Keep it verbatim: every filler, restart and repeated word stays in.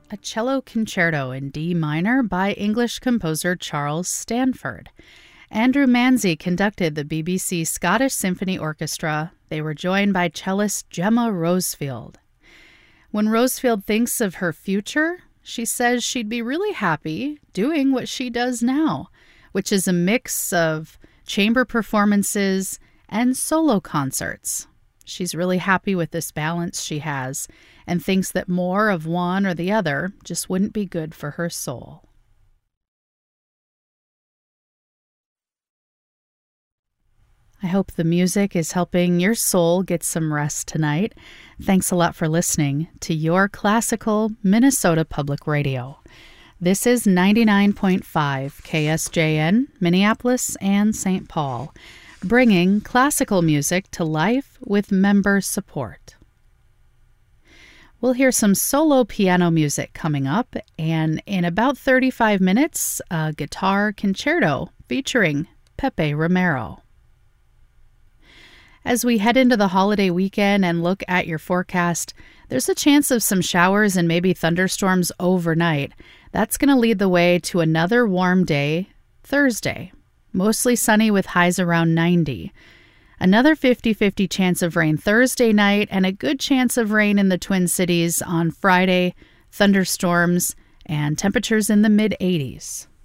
a cello concerto in D minor by English composer Charles Stanford. Andrew Manzi conducted the B B C Scottish Symphony Orchestra. They were joined by cellist Gemma Rosefield. When Rosefield thinks of her future, she says she'd be really happy doing what she does now, which is a mix of chamber performances and solo concerts. She's really happy with this balance she has and thinks that more of one or the other just wouldn't be good for her soul. I hope the music is helping your soul get some rest tonight. Thanks a lot for listening to Your Classical Minnesota Public Radio. This is ninety-nine point five K S J N, Minneapolis and Saint Paul, bringing classical music to life with member support. We'll hear some solo piano music coming up, and in about thirty-five minutes, a guitar concerto featuring Pepe Romero. As we head into the holiday weekend and look at your forecast, there's a chance of some showers and maybe thunderstorms overnight. That's going to lead the way to another warm day, Thursday. Mostly sunny with highs around ninety. Another fifty-fifty chance of rain Thursday night and a good chance of rain in the Twin Cities on Friday, thunderstorms, and temperatures in the mid-eighties.